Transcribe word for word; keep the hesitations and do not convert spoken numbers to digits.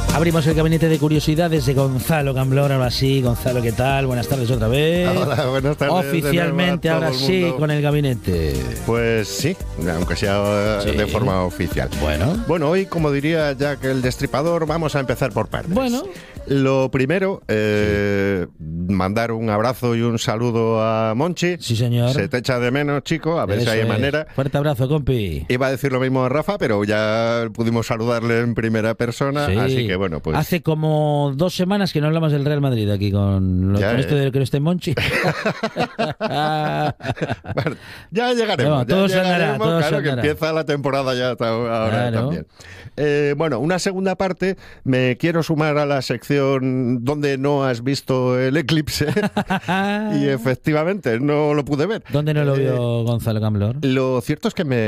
Abrimos el gabinete de curiosidades de Gonzalo Camblor, ahora sí. Gonzalo, ¿qué tal? Buenas tardes otra vez. Hola, buenas tardes. Oficialmente, ahora sí, con el gabinete. Pues sí, aunque sea sí. de forma oficial. Bueno. Bueno, hoy, como diría Jack el Destripador, vamos a empezar por partes. Bueno. Lo primero, eh, sí. mandar un abrazo y un saludo a Monchi. Sí, señor. Se te echa de menos, chico, a ver Eso si hay es. manera. Fuerte abrazo, compi. Iba a decir lo mismo a Rafa, pero ya pudimos saludarle en primera persona, sí. así que bueno, pues... Hace como dos semanas que no hablamos del Real Madrid aquí con, lo, ya, con eh. esto de que no esté Monchi. Bueno, ya llegaremos. No, todo ya se andará, llegaremos, todo claro se que andará. empieza la temporada ya hasta ahora Claro. también. Eh, bueno, una segunda parte, me quiero sumar a la sección donde no has visto el eclipse y efectivamente no lo pude ver. ¿Dónde no lo vio eh, Gonzalo Camblor? Lo cierto es que me